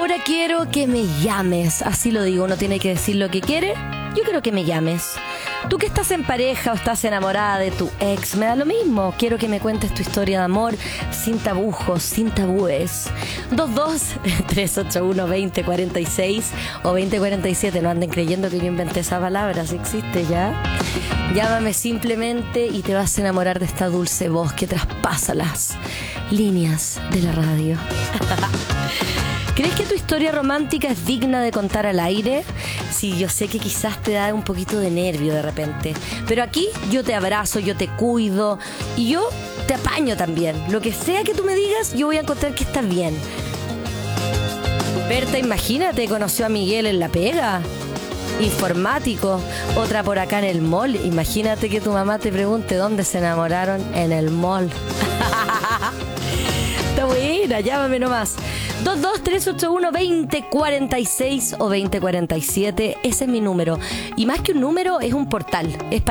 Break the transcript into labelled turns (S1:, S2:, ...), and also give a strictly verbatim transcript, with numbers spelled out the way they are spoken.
S1: Ahora quiero que me llames, así lo digo, uno tiene que decir lo que quiere. Yo quiero que me llames. Tú que estás en pareja o estás enamorada de tu ex, me da lo mismo. Quiero que me cuentes tu historia de amor sin tabujos, sin tabúes. dos dos, tres ocho uno, dos cero cuatro seis o dos cero cuatro siete. No anden creyendo que yo inventé esa palabra, si existe ya. Llámame simplemente y te vas a enamorar de esta dulce voz que traspasa las líneas de la radio. ¿Crees que tu historia romántica es digna de contar al aire? Sí, yo sé que quizás te da un poquito de nervio de repente, pero aquí yo te abrazo, yo te cuido y yo te apaño también. Lo que sea que tú me digas, yo voy a encontrar que estás bien. Berta, imagínate, conoció a Miguel en La Pega. Informático, otra por acá en el mall. Imagínate que tu mamá te pregunte dónde se enamoraron, en el mall. Está buena, llámame nomás. dos dos, tres ocho uno, dos cero cuatro seis o dos cero cuatro siete. Ese es mi número. Y más que un número, es un portal. Es para